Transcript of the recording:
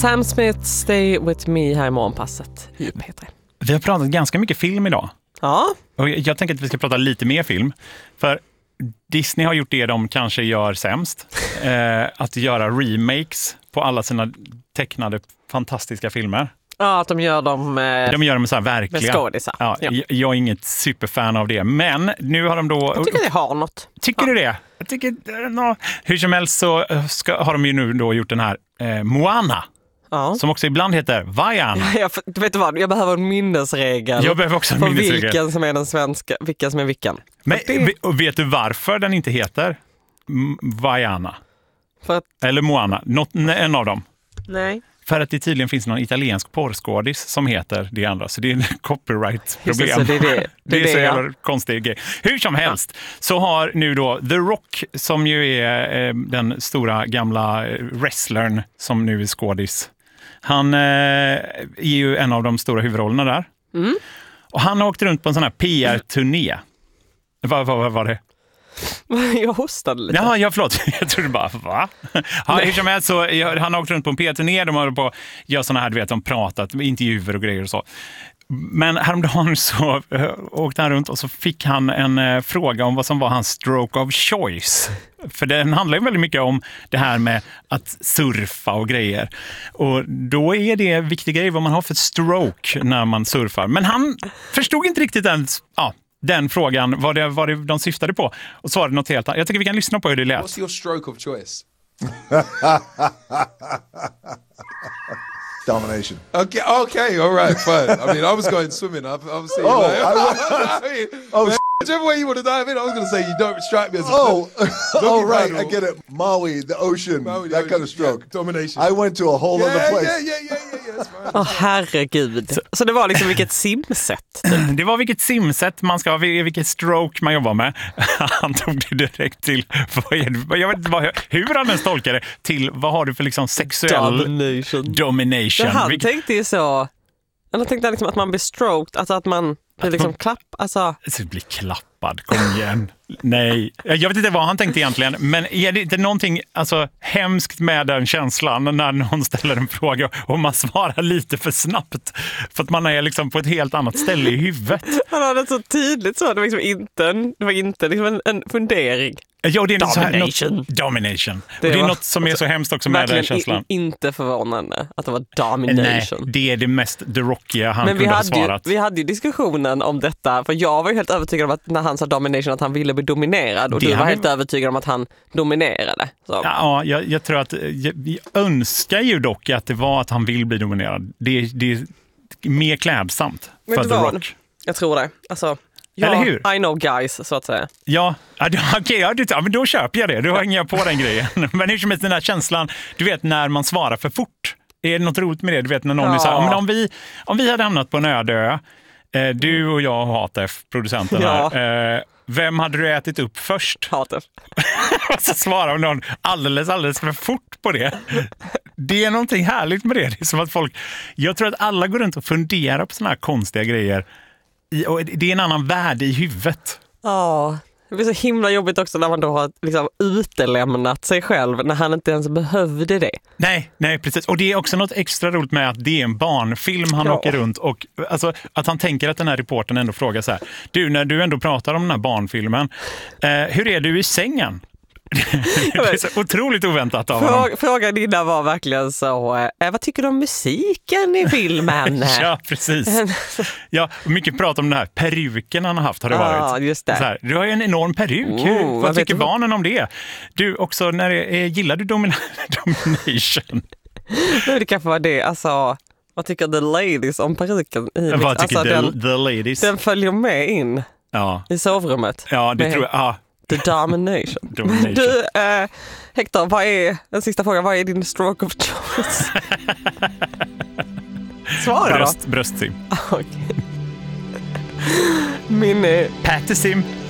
Sam Smith, Stay With Me här i morgonpasset i P3. Vi har pratat ganska mycket film idag. Ja. Och jag tänker att vi ska prata lite mer film. För Disney har gjort det de kanske gör sämst. Att göra remakes på alla sina tecknade fantastiska filmer. Ja, att de gör dem de gör dem så här verkliga. med skådisar. Ja, jag är inget superfan av det. Men nu har de då... Jag tycker det har något. Tycker du det? Jag tycker, hur som helst så har de ju nu då gjort den här Moana. Ja. Som också ibland heter Vaiana. Du vet vad, jag behöver en minnesregel. Jag behöver också en minnesregel. Vilken som är den svenska, vilken som är vilken. Men vet du varför den inte heter Vaiana? Eller Moana? En av dem. Nej. För att det tydligen finns någon italiensk porrskådis som heter det andra. Så det är en copyright-problem. Det är så jävla konstig grej. Hur som helst så har nu då The Rock, som ju är den stora gamla wrestlern som nu är skådis. Han är ju en av de stora huvudrollerna där. Mm. Och han har åkt runt på en sån här PR-turné. Vad var det? Jag hostade lite. Ja, förlåt. Jag trodde bara, va? Ja, hur som helst så han har åkt runt på en PR-turné. De har på att göra såna här, du vet, de pratat, intervjuer och grejer och så. Men häromdagen så åkte han runt och så fick han en fråga om vad som var hans stroke of choice. För den handlar ju väldigt mycket om det här med att surfa och grejer. Och då är det en viktig grej vad man har för stroke när man surfar. Men han förstod inte riktigt den frågan, vad det de syftade på. Och svarade något helt annat. Jag tycker vi kan lyssna på hur det lät. What's your stroke of choice? Domination. Okay, all right, fine. I mean, I was going swimming. I'm seeing whichever way you want to dive in, I was going to say you don't strike me as a right, I get it. Maui, the ocean, that kind of stroke. Yeah, domination. I went to a whole other place. Yeah. Herregud. Så det var liksom vilket simsätt. Det var vilket simsätt man ska ha, vilket stroke man jobbar med. Han tog det direkt till, jag vet inte hur han ens tolkar det, till vad har du för liksom sexuell domination. Men han tänkte ju så, han tänkte liksom att man blir stroked, alltså att man blir liksom alltså blir klappad, kom igen. Nej, jag vet inte vad han tänkte egentligen, men är det inte någonting hemskt med den känslan när någon ställer en fråga och man svarar lite för snabbt för att man är liksom på ett helt annat ställe i huvudet. Han hade så tydligt så, det var inte liksom en fundering. Ja, det är domination. Domination. Det är något som är så hemskt också med den känslan. Inte förvånande att det var domination. Nej, det är det mest The Rockiga han kunde ha svarat. Vi hade ju diskussionen om detta, för jag var ju helt övertygad om att när han sa domination att han ville bli dominerad, och du var helt övertygad om att han dominerade. Så. Ja, jag tror att vi önskar ju dock att det var att han vill bli dominerad. Det är mer klädsamt för The Rock. Jag tror det. Eller hur? I know guys, så att säga. Ja, okej, men då köper jag det. Då hänger jag på den grejen. Men hur som helst, den här känslan, du vet när man svarar för fort. Är det något roligt med det? Du vet när någon är så här, men om vi hade hamnat på en öde ö, du och jag och Hatef, producenten här, vem hade du ätit upp först? Hatef. Och så svarar någon alldeles för fort på det. Det är någonting härligt med det. Det är som att jag tror att alla går runt och funderar på såna här konstiga grejer. Och det är en annan värld i huvudet. Ja, det blir så himla jobbigt också när man då har liksom utelämnat sig själv när han inte ens behövde det. Nej, precis. Och det är också något extra roligt med att det är en barnfilm han åker runt. Och att han tänker att den här reportern ändå frågar så här: du, när du ändå pratar om den här barnfilmen, hur är du i sängen? Det är så otroligt oväntat av honom. Frågan innan var verkligen så, vad tycker du om musiken i filmen? Ja, precis. Ja, mycket prat om den här peruken han har haft, har det varit. Ja, just det. Så här, du har ju en enorm peruk. Vad tycker barnen om det? Du, också, gillar du domination? Det kanske var det, vad tycker the ladies om peruken? Vad tycker the ladies? Den följer med in i sovrummet. Ja, det tror jag. The domination. Du, Hector, en sista fråga. Vad är din stroke of choice? Svara då. Bröstsim. Okay. Min Pattesim.